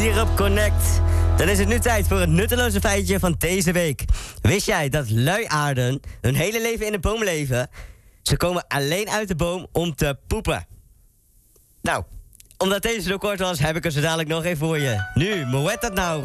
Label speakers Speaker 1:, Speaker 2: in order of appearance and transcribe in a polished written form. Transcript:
Speaker 1: Hier op Connect. Dan is het nu tijd voor het nutteloze feitje van deze week. Wist jij dat luiaarden hun hele leven in de boom leven? Ze komen alleen uit de boom om te poepen. Nou, omdat deze zo kort was, heb ik er zo dadelijk nog één voor je. Nu, hoe heet dat nou?